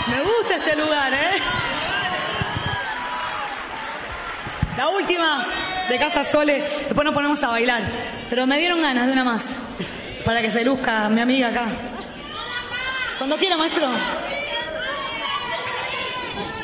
Me gusta este lugar, ¿eh? La última de Casa Sole, después nos ponemos a bailar. Pero me dieron ganas de una más, para que se luzca mi amiga acá. Cuando quiera, maestro.